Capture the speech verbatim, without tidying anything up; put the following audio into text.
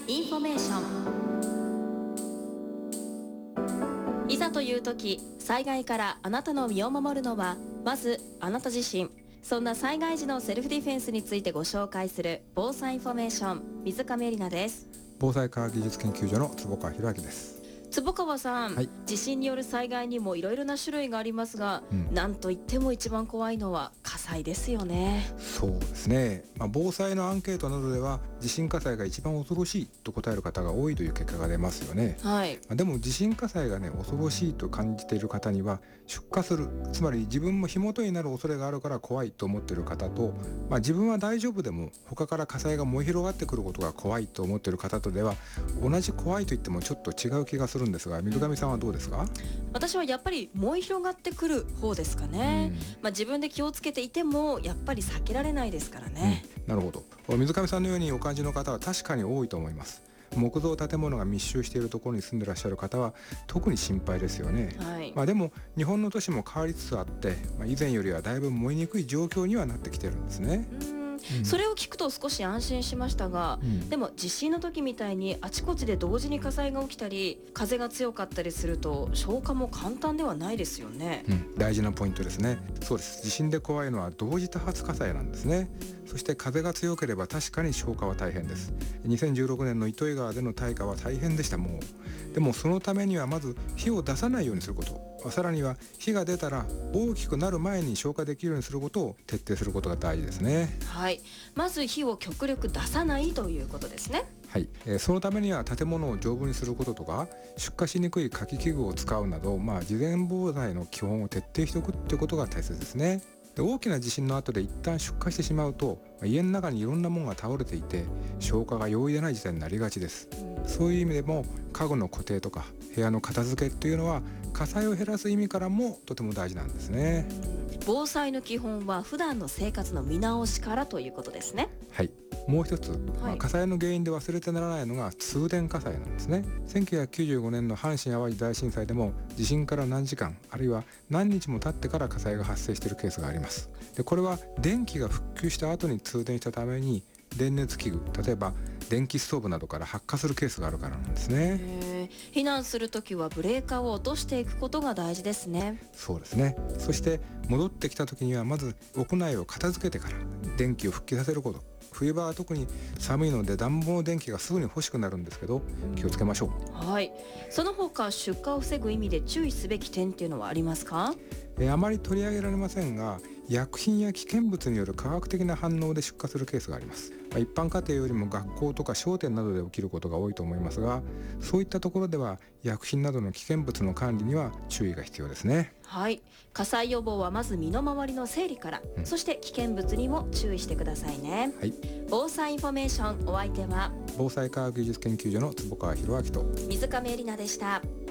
インフォメーション。いざという時、災害からあなたの身を守るのはまずあなた自身。そんな災害時のセルフディフェンスについてご紹介する防災インフォメーション、水上絵里奈です。 防災科学技術研究所の坪川博明です。 坪川さん、 はい、 地震による災害にもいろいろな種類がありますが、 うん、 なんといっても一番怖いのは火災ですよね。 そうですね、まあ、防災のアンケートなどでは地震火災が一番恐ろしいと答える方が多いという結果が出ますよね。 はい、 まあ、でも地震火災がね恐ろしいと感じている方には出火する、つまり自分も火元になる恐れがあるから怖いと思っている方と、まあ、自分は大丈夫でも他から火災が燃え広がってくることが怖いと思っている方とでは同じ怖いと言ってもちょっと違う気がするんですが、水上さんはどうですか？ 私はやっぱり燃え広がってくる方ですかね。うん、まあ、自分で気をつけていてもやっぱり避けられないですからね。 うん、なるほど。水上さんのようにお感じの方は確かに多いと思います。木造建物が密集しているところに住んでいらっしゃる方は特に心配ですよね。 はい、 まあ、でも日本の都市も変わりつつあって、まあ、以前よりはだいぶ燃えにくい状況にはなってきてるんですね。 うんうん、それを聞くと少し安心しましたが、うん、でも地震の時みたいにあちこちで同時に火災が起きたり風が強かったりすると消火も簡単ではないですよね。 うん、大事なポイントですね。そうです。地震で怖いのは同時多発火災なんですね。うん、そして風が強ければ確かに消火は大変です。にせんじゅうろくねんの糸魚川での大火は大変でした。もうでもそのためにはまず火を出さないようにすること、さらには火が出たら大きくなる前に消火できるようにすることを徹底することが大事ですね。 はい、まず火を極力出さないということですね。 はい、えー、そのためには建物を丈夫にすることとか出火しにくい火器器具を使うなど、まあ、事前防災の基本を徹底しておくということが大切ですね。で、大きな地震の後で一旦出火してしまうと家の中にいろんなものが倒れていて消火が容易でない事態になりがちです。うん、そういう意味でも家具の固定とか部屋の片付けというのは火災を減らす意味からもとても大事なんですね。 防災の基本は普段の生活の見直しからということですね。 はい、もう一つ、 はい、 まあ、火災の原因で忘れてならないのが通電火災なんですね。せんきゅうひゃくきゅうじゅうごねんの阪神・淡路大震災でも地震から何時間あるいは何日も経ってから火災が発生しているケースがあります。で、これは電気が復旧した後に通電したために電熱器具、例えば電気ストーブなどから発火するケースがあるからなんですね。 へー、避難するときはブレーカーを落としていくことが大事ですね。 そうですね。そして戻ってきたときにはまず屋内を片付けてから電気を復帰させること。冬場は特に寒いので暖房電気がすぐに欲しくなるんですけど気をつけましょう。 はい、その他出火を防ぐ意味で注意すべき点っていうのはありますか？ えー、あまり取り上げられませんが薬品や危険物による化学的な反応で出火するケースがあります。まあ、一般家庭よりも学校とか商店などで起きることが多いと思いますが、そういったところでは薬品などの危険物の管理には注意が必要ですね。 はい、火災予防はまず身の回りの整理から、うん、そして危険物にも注意してくださいね。はい、防災インフォメーション、お相手は防災科学技術研究所の坪川博明と水上絵里奈でした。